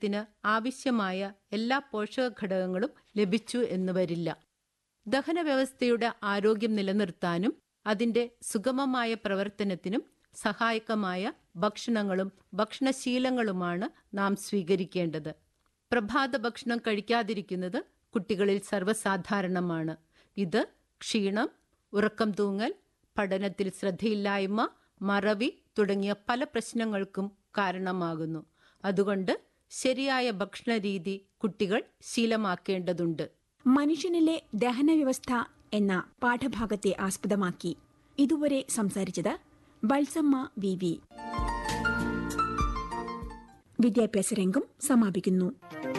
ശരീരത്തിന് ആവശ്യമായ എല്ലാ പോഷകഘടകങ്ങളും ലഭിച്ചു എന്ന് വരില്ല. ദഹന വ്യവസ്ഥയുടെ ആരോഗ്യം നിലനിർത്താനും അതിന്റെ സുഗമമായ പ്രവർത്തനത്തിനും സഹായകമായ ഭക്ഷണങ്ങളും ഭക്ഷണശീലങ്ങളുമാണ് നാം സ്വീകരിക്കേണ്ടത്. പ്രഭാത ഭക്ഷണം കഴിക്കാതിരിക്കുന്നത് കുട്ടികളിൽ സർവ്വസാധാരണമാണ്. ഇത് ക്ഷീണം, ഉറക്കം തൂങ്ങൽ, പഠനത്തിൽ ശ്രദ്ധയില്ലായ്മ, മറവി തുടങ്ങിയ പല പ്രശ്നങ്ങൾക്കും കാരണമാകുന്നു. അതുകൊണ്ട് ശരിയായ ഭക്ഷണരീതി കുട്ടികൾ ശീലമാക്കേണ്ടതുണ്ട്. മനുഷ്യനിലെ ദഹനവ്യവസ്ഥ എന്ന പാഠഭാഗത്തെ ആസ്പദമാക്കി ഇതുവരെ സംസാരിച്ചത് ബത്സമ്മ വി. വിദ്യാഭ്യാസ രംഗം സമാപിക്കുന്നു.